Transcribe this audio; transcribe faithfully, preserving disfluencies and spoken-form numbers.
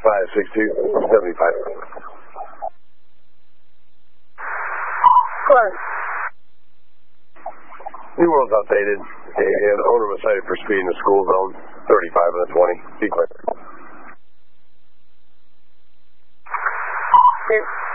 five six two, seventy-five. Close. New World's updated, and owner was cited for speed in the school zone, thirty-five and a twenty. Be clear. Two.